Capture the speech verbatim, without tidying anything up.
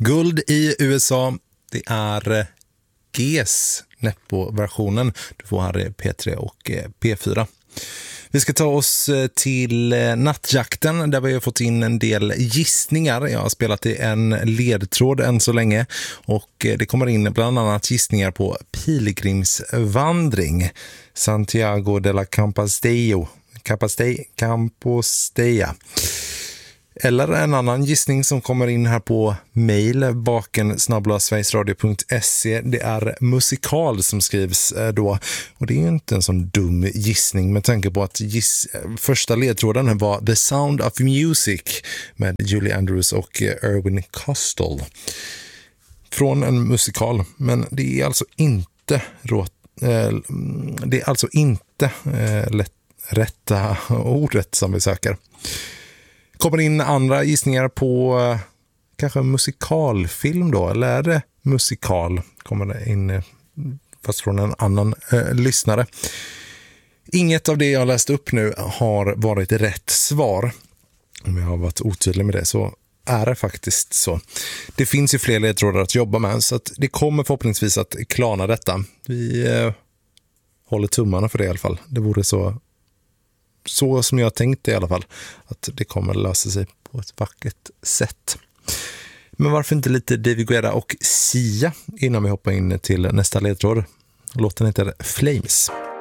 Guld i U S A, det är G's Nepo-versionen. Du får här P tre och P fyra. Vi ska ta oss till nattjakten där vi har fått in en del gissningar. Jag har spelat i en ledtråd än så länge och det kommer in bland annat gissningar på pilgrimsvandring. Santiago de la Compostela. Compostela. Eller en annan gissning som kommer in här på mail baken snabel-a sverigesradio punkt se. Det är musikal som skrivs då. Och det är ju inte en sån dum gissning med tanke på att giss... första ledtråden var The Sound of Music med Julie Andrews och Irwin Kostal. Från en musikal. Men det är alltså inte råt... det är alltså inte lätt... rätta ordet som vi söker. Kommer in andra gissningar på eh, kanske musikalfilm då, eller är det musikal? Kommer det in eh, fast från en annan eh, lyssnare. Inget av det jag läst upp nu har varit rätt svar. Om jag har varit otydlig med det så är det faktiskt så. Det finns ju fler ledtrådar att jobba med så att det kommer förhoppningsvis att klarna detta. Vi eh, håller tummarna för det i alla fall. Det vore så Så som jag tänkte i alla fall, att det kommer lösa sig på ett vackert sätt. Men varför inte lite David Guetta och Sia innan vi hoppar in till nästa ledtråd? Låten heter Flames.